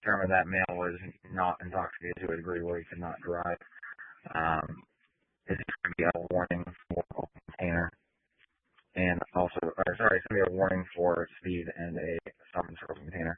determined that male was not intoxicated to a degree where he could not drive. It's going to be a warning for open container, and also, it's going to be a warning for speed and a stop and circle container.